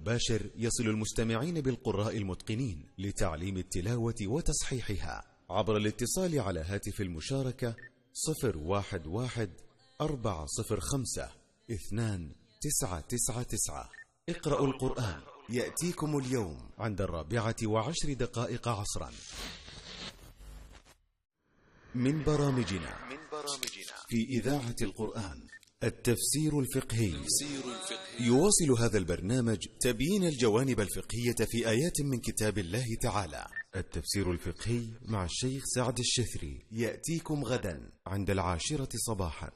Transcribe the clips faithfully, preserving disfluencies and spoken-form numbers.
المباشر يصل المستمعين بالقراء المتقنين لتعليم التلاوة وتصحيحها عبر الاتصال على هاتف المشاركة صفر واحد واحد أربعة صفر خمسة اثنان تسعة تسعة تسعة. اقرأوا القرآن يأتيكم اليوم عند الرابعة وعشر دقائق عصرا. من برامجنا في إذاعة القرآن التفسير الفقهي. يواصل هذا البرنامج تبيين الجوانب الفقهية في آيات من كتاب الله تعالى. التفسير الفقهي مع الشيخ سعد الشثري يأتيكم غدا عند العاشرة صباحا.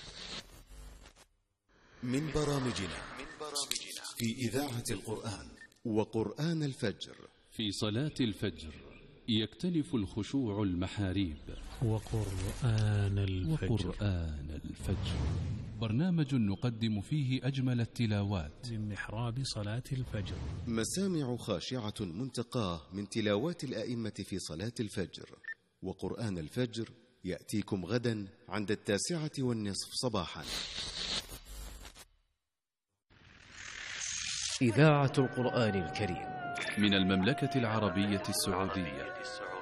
من برامجنا في إذاعة القرآن وقرآن الفجر. في صلاة الفجر يختلف الخشوع المحاريب. وقرآن الفجر. وقرآن الفجر برنامج نقدم فيه أجمل التلاوات من محراب صلاة الفجر. مسامع خاشعة منتقاه من تلاوات الآئمة في صلاة الفجر. وقرآن الفجر يأتيكم غدا عند التاسعة والنصف صباحا. إذاعة القرآن الكريم من المملكة العربية السعودية.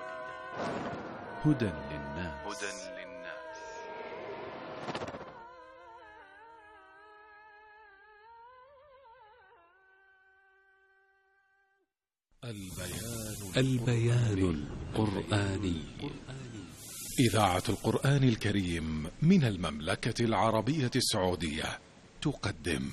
هدى للناس. البيان, البيان القرآني. إذاعة القرآن الكريم من المملكة العربية السعودية تقدم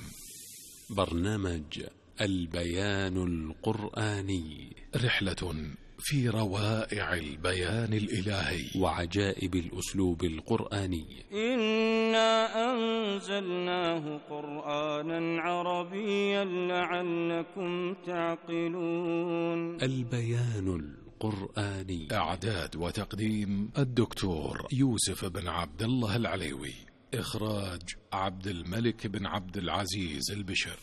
برنامج البيان القرآني، رحلة في روائع البيان الإلهي وعجائب الأسلوب القرآني. إنا أنزلناه قرآنا عربيا لعلكم تعقلون. البيان القرآني. إعداد وتقديم الدكتور يوسف بن عبد الله العليوي. إخراج عبد الملك بن عبد العزيز البشر.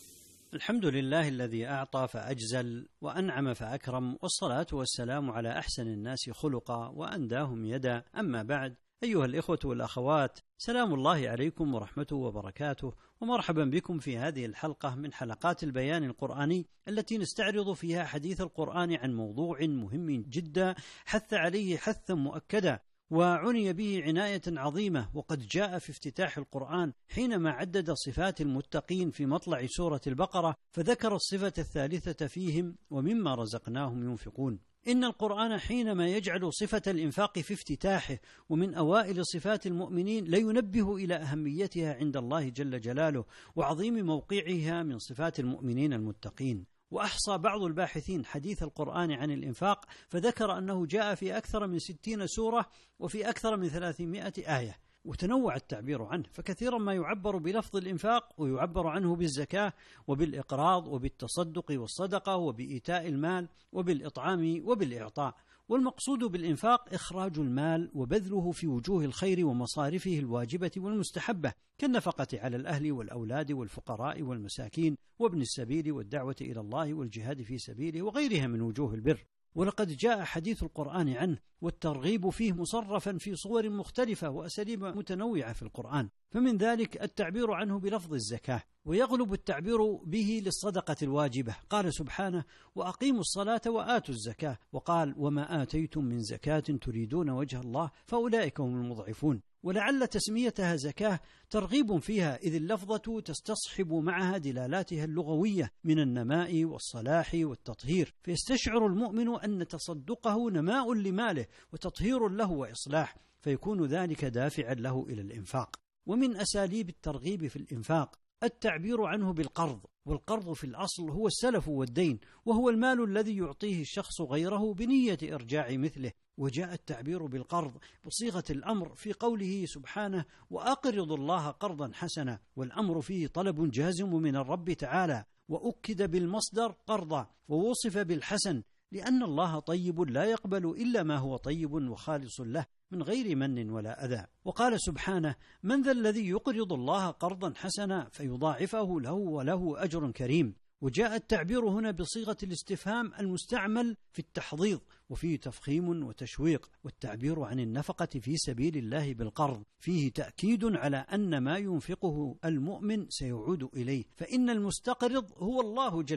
الحمد لله الذي أعطى فأجزل وأنعم فأكرم، والصلاة والسلام على أحسن الناس خلقا وأنداهم يدا. أما بعد، أيها الإخوة والأخوات، سلام الله عليكم ورحمته وبركاته، ومرحبا بكم في هذه الحلقة من حلقات البيان القرآني التي نستعرض فيها حديث القرآن عن موضوع مهم جدا حث عليه حثا مؤكدا وعني به عناية عظيمة. وقد جاء في افتتاح القرآن حينما عدد صفات المتقين في مطلع سورة البقرة فذكر الصفة الثالثة فيهم: ومما رزقناهم ينفقون. إن القرآن حينما يجعل صفة الإنفاق في افتتاحه ومن أوائل صفات المؤمنين لينبه إلى أهميتها عند الله جل جلاله وعظيم موقعها من صفات المؤمنين المتقين. وأحصى بعض الباحثين حديث القرآن عن الإنفاق فذكر أنه جاء في أكثر من ستين سورة وفي أكثر من ثلاثمائة آية، وتنوع التعبير عنه، فكثيرا ما يعبر بلفظ الإنفاق ويعبر عنه بالزكاة وبالإقراض وبالتصدق والصدقة وبإيتاء المال وبالإطعام وبالإعطاء. والمقصود بالإنفاق إخراج المال وبذله في وجوه الخير ومصارفه الواجبة والمستحبة، كالنفقة على الأهل والأولاد والفقراء والمساكين وابن السبيل والدعوة إلى الله والجهاد في سبيله وغيرها من وجوه البر. ولقد جاء حديث القرآن عنه والترغيب فيه مصرفا في صور مختلفة وأساليب متنوعة في القرآن، فمن ذلك التعبير عنه بلفظ الزكاة، ويغلب التعبير به للصدقة الواجبة. قال سبحانه: وأقيموا الصلاة وآتوا الزكاة، وقال: وما آتيتم من زكاة تريدون وجه الله فأولئك هم المضعفون. ولعل تسميتها زكاة ترغيب فيها، إذ اللفظة تستصحب معها دلالاتها اللغوية من النماء والصلاح والتطهير، فيستشعر المؤمن أن تصدقه نماء لماله وتطهير له وإصلاح، فيكون ذلك دافعا له إلى الإنفاق. ومن أساليب الترغيب في الإنفاق التعبير عنه بالقرض، والقرض في الأصل هو السلف والدين، وهو المال الذي يعطيه الشخص غيره بنية إرجاع مثله. وجاء التعبير بالقرض بصيغة الأمر في قوله سبحانه: وأقرضوا الله قرضا حسنا، والأمر فيه طلب جازم من الرب تعالى، وأكد بالمصدر قرضا، ووصف بالحسن لأن الله طيب لا يقبل إلا ما هو طيب وخالص له من غير من ولا أذى. وقال سبحانه: من ذا الذي يقرض الله قرضا حسنا فيضاعفه له وله أجر كريم. وجاء التعبير هنا بصيغة الاستفهام المستعمل في التحضيض وفيه تفخيم وتشويق. والتعبير عن النفقة في سبيل الله بالقرض فيه تأكيد على أن ما ينفقه المؤمن سيعود إليه، فإن المستقرض هو الله جل